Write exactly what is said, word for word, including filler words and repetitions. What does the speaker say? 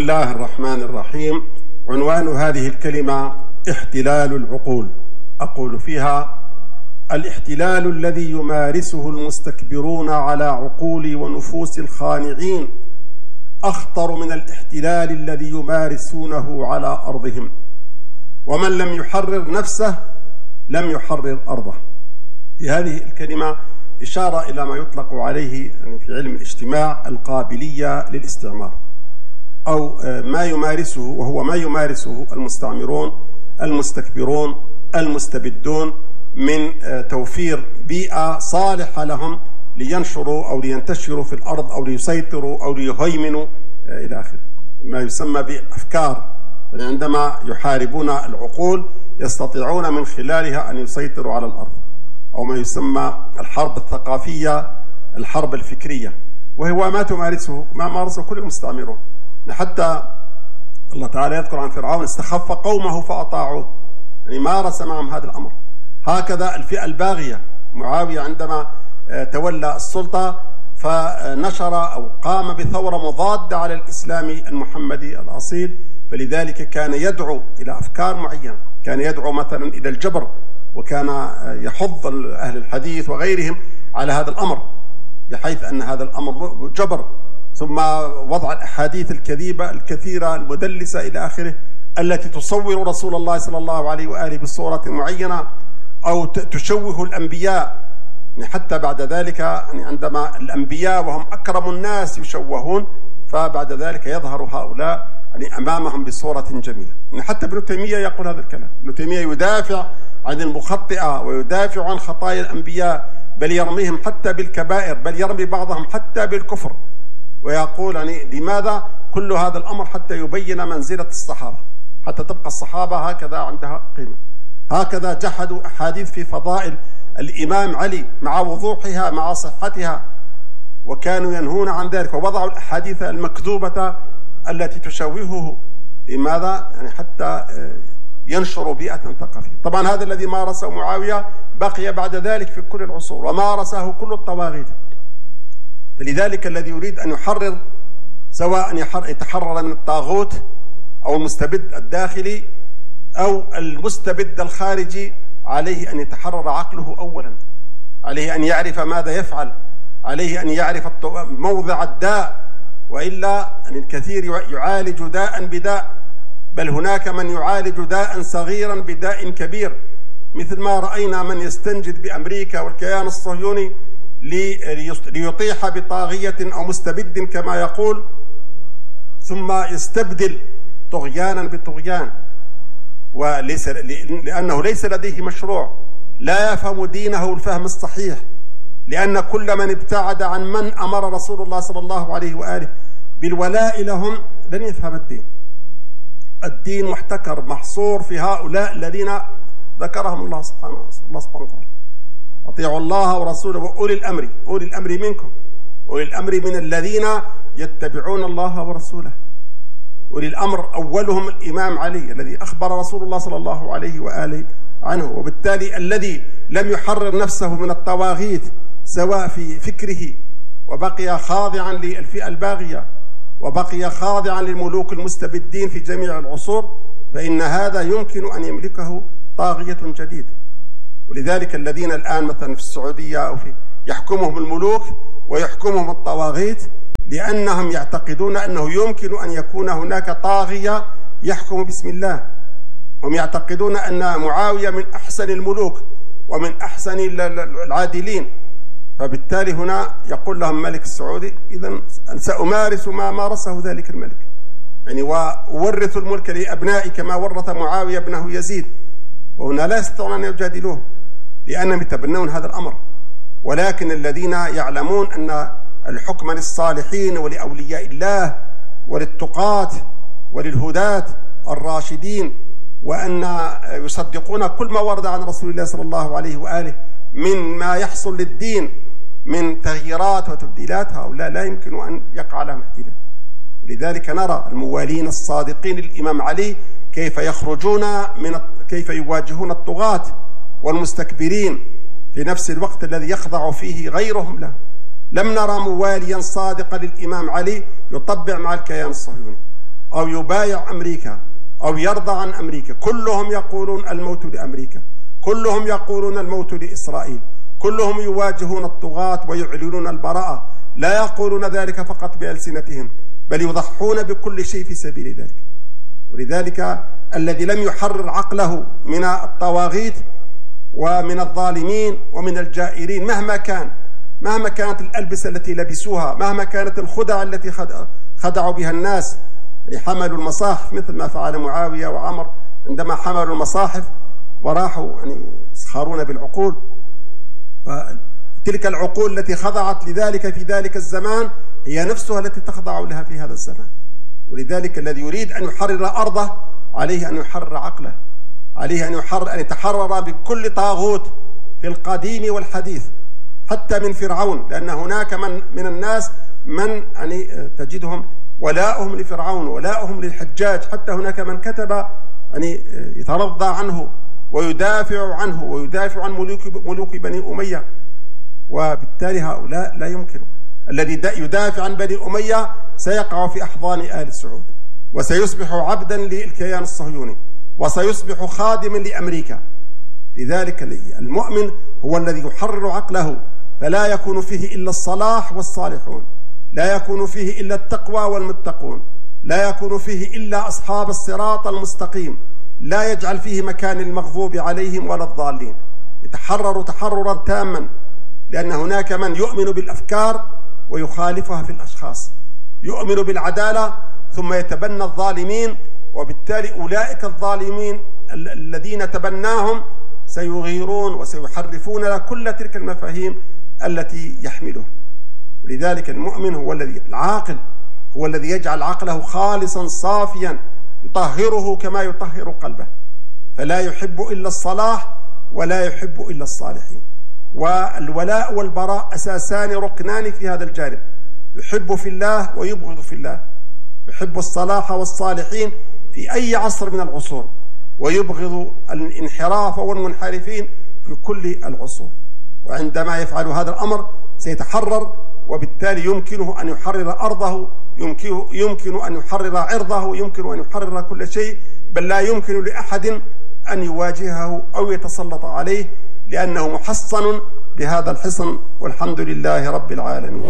الله الرحمن الرحيم. عنوان هذه الكلمة احتلال العقول. أقول فيها: الاحتلال الذي يمارسه المستكبرون على عقول ونفوس الخانعين أخطر من الاحتلال الذي يمارسونه على أرضهم، ومن لم يحرر نفسه لم يحرر أرضه. في هذه الكلمة إشارة إلى ما يطلق عليه يعني في علم الاجتماع القابلية للاستعمار، أو ما يمارسه، وهو ما يمارسه المستعمرون المستكبرون المستبدون من توفير بيئة صالحة لهم لينشروا أو لينتشروا في الأرض أو ليسيطروا أو ليهيمنوا إلى آخره، ما يسمى بأفكار. يعني عندما يحاربون العقول يستطيعون من خلالها أن يسيطروا على الأرض، أو ما يسمى الحرب الثقافية، الحرب الفكرية، وهو ما تمارسه ما مارسه كل المستعمرون. حتى الله تعالى يذكر عن فرعون: استخف قومه فأطاعوه، يعني مارس معهم هذا الأمر. هكذا الفئة الباغية، معاوية عندما تولى السلطة فنشر أو قام بثورة مضادة على الإسلام المحمدي الأصيل، فلذلك كان يدعو إلى أفكار معينة، كان يدعو مثلا إلى الجبر، وكان يحض أهل الحديث وغيرهم على هذا الأمر، بحيث أن هذا الأمر جبر. ثم وضع الأحاديث الكذيبة الكثيرة المدلسة إلى آخره، التي تصور رسول الله صلى الله عليه وآله بصورة معينة، أو تشوه الأنبياء. يعني حتى بعد ذلك يعني عندما الأنبياء وهم أكرم الناس يشوهون، فبعد ذلك يظهر هؤلاء يعني أمامهم بصورة جميلة. يعني حتى ابن تيمية يقول هذا الكلام. ابن تيمية يدافع عن المخطئة ويدافع عن خطايا الأنبياء، بل يرميهم حتى بالكبائر، بل يرمي بعضهم حتى بالكفر، ويقول يعني لماذا كل هذا الأمر؟ حتى يبين منزلة الصحابة، حتى تبقى الصحابة هكذا عندها قيمة. هكذا جحدوا أحاديث في فضائل الإمام علي مع وضوحها مع صحتها، وكانوا ينهون عن ذلك، ووضعوا الأحاديث المكذوبة التي تشوهه. لماذا؟ يعني حتى ينشروا بيئة ثقافية. طبعا هذا الذي مارسه معاوية بقي بعد ذلك في كل العصور، ومارسه كل الطواغيت. فلذلك الذي يريد أن يحرر، سواء يتحرر من الطاغوت أو المستبد الداخلي أو المستبد الخارجي، عليه أن يتحرر عقله أولا، عليه أن يعرف ماذا يفعل، عليه أن يعرف موضع الداء، وإلا أن الكثير يعالج داء بداء، بل هناك من يعالج داء صغيرا بداء كبير، مثل ما رأينا من يستنجد بأمريكا والكيان الصهيوني ليطيح بطاغية أو مستبد كما يقول، ثم يستبدل طغيانا بطغيان، وليس لأنه ليس لديه مشروع، لا يفهم دينه الفهم الصحيح، لأن كل من ابتعد عن من أمر رسول الله صلى الله عليه وآله بالولاء لهم لن يفهم الدين. الدين محتكر محصور في هؤلاء الذين ذكرهم الله سبحانه الله سبحانه وتعالى: أطيعوا الله ورسوله وأولي الأمر، أولي الأمر منكم، أولي الأمر من الذين يتبعون الله ورسوله. أولي الأمر أولهم الإمام علي الذي أخبر رسول الله صلى الله عليه وآله عنه. وبالتالي الذي لم يحرر نفسه من الطواغيت سواء في فكره وبقي خاضعا للفئة الباغية، وبقي خاضعا للملوك المستبدين في جميع العصور، فإن هذا يمكن أن يملكه طاغية جديد. ولذلك الذين الآن مثلا في السعودية أو في يحكمهم الملوك ويحكمهم الطواغيت، لأنهم يعتقدون أنه يمكن أن يكون هناك طاغية يحكم باسم الله. هم يعتقدون أن معاوية من أحسن الملوك ومن أحسن العادلين، فبالتالي هنا يقول لهم ملك السعودي: إذن سأمارس ما مارسه ذلك الملك، يعني وورث الملك لأبنائي كما ورث معاوية ابنه يزيد. وهنا لا يستطيعون أن يجادلوه لأنهم يتبنون هذا الأمر. ولكن الذين يعلمون أن الحكم للصالحين ولأولياء الله وللتقاة وللهداة الراشدين، وأن يصدقون كل ما ورد عن رسول الله صلى الله عليه وآله من ما يحصل للدين من تغييرات وتبديلات، هؤلاء لا يمكن أن يقع لهم احتلال. لذلك نرى الموالين الصادقين للإمام علي كيف يخرجون من كيف يواجهون الطغاة والمستكبرين في نفس الوقت الذي يخضع فيه غيرهم له. لم نرى مواليا صادقا للإمام علي يطبع مع الكيان الصهيوني، أو يبايع أمريكا أو يرضى عن أمريكا، كلهم يقولون الموت لأمريكا، كلهم يقولون الموت لإسرائيل، كلهم يواجهون الطغاة ويعلنون البراءة، لا يقولون ذلك فقط بألسنتهم بل يضحون بكل شيء في سبيل ذلك. ولذلك الذي لم يحرر عقله من الطواغيت ومن الظالمين ومن الجائرين مهما كان، مهما كانت الألبسة التي لبسوها، مهما كانت الخدع التي خدعوا بها الناس، يعني حملوا المصاحف مثل ما فعل معاوية وعمر عندما حملوا المصاحف وراحوا يعني يسخرون بالعقول، تلك العقول التي خضعت لذلك في ذلك الزمان هي نفسها التي تخضع لها في هذا الزمان. ولذلك الذي يريد أن يحرر أرضه عليه أن يحرر عقله، عليه أن يحرر أن يتحرر بكل طاغوت في القديم والحديث، حتى من فرعون، لأن هناك من من الناس من يعني تجدهم ولاؤهم لفرعون ولاؤهم للحجاج، حتى هناك من كتب يعني يترضى عنه ويدافع عنه ويدافع عن ملوك ملوك بني أمية. وبالتالي هؤلاء لا يمكن، الذي يدافع عن بني أمية سيقع في أحضان آل سعود، وسيصبح عبدا للكيان الصهيوني، وسيصبح خادما لأمريكا. لذلك المؤمن هو الذي يحرر عقله، فلا يكون فيه إلا الصلاح والصالحون، لا يكون فيه إلا التقوى والمتقون، لا يكون فيه إلا أصحاب الصراط المستقيم، لا يجعل فيه مكان المغضوب عليهم ولا الضالين. يتحرر تحررا تاما، لأن هناك من يؤمن بالأفكار ويخالفها في الأشخاص، يؤمن بالعدالة ثم يتبنى الظالمين، وبالتالي أولئك الظالمين الذين تبناهم سيغيرون وسيحرفون كل تلك المفاهيم التي يحملها. لذلك المؤمن هو الذي العاقل هو الذي يجعل عقله خالصا صافيا يطهره كما يطهر قلبه، فلا يحب إلا الصلاح ولا يحب إلا الصالحين. والولاء والبراء أساسان ركنان في هذا الجانب، يحب في الله ويبغض في الله، يحب الصلاح والصالحين في أي عصر من العصور، ويبغض الانحراف والمنحرفين في كل العصور. وعندما يفعل هذا الأمر سيتحرر، وبالتالي يمكنه أن يحرر أرضه، يمكن, يمكن أن يحرر عرضه، يمكن أن يحرر كل شيء، بل لا يمكن لأحد أن يواجهه أو يتسلط عليه، لأنه محصن بهذا الحصن. والحمد لله رب العالمين.